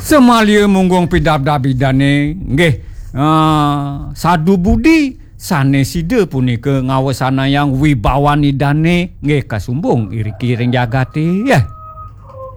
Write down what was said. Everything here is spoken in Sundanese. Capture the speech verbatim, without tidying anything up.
Semalia munggung pidabdabidane nggih uh, sadu budi sanesida punika ngawasana yang wibawanidane nggih kasumbung iri kiring jagate ya.